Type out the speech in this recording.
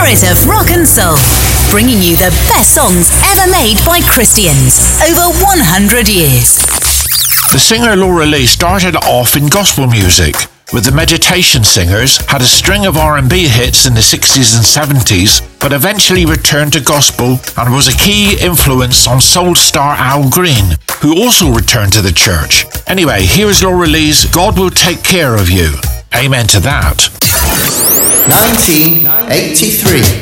spirit of rock and soul, bringing you the best songs ever made by Christians over 100 years. The singer Laura Lee started off in gospel music, with the Meditation Singers, had a string of R&B hits in the 60s and 70s, but eventually returned to gospel and was a key influence on soul star Al Green, who also returned to the church. Anyway, here is Laura Lee's God Will Take Care of You. Amen to that. 1983.